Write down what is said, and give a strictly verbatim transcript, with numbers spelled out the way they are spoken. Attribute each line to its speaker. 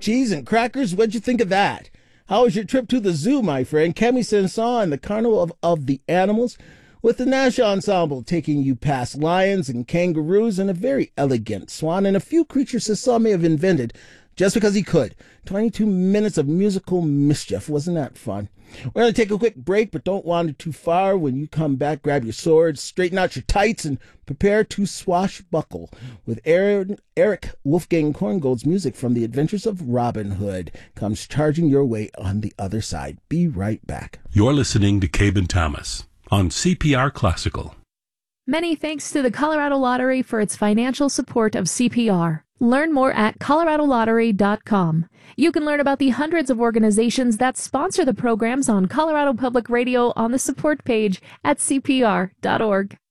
Speaker 1: cheese and crackers. What'd you think of that? How was your trip to the zoo, my friend? Cami Sanson and the Carnival of, of the Animals, with the Nash Ensemble taking you past lions and kangaroos and a very elegant swan and a few creatures Cecil may have invented just because he could. twenty-two minutes of musical mischief. Wasn't that fun? We're going to take a quick break, but don't wander too far. When you come back, grab your swords, straighten out your tights, and prepare to swashbuckle with Aaron, Eric Wolfgang Korngold's music from The Adventures of Robin Hood comes charging your way on the other side. Be right back.
Speaker 2: You're listening to Cabe and Thomas on C P R Classical.
Speaker 3: Many thanks to the Colorado Lottery for its financial support of C P R. Learn more at colorado lottery dot com. You can learn about the hundreds of organizations that sponsor the programs on Colorado Public Radio on the support page at c p r dot org.